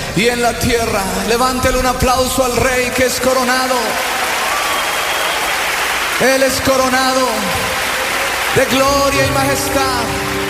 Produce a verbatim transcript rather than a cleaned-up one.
y en la tierra. Levántele un aplauso al Rey que es coronado. Él es coronado de gloria y majestad.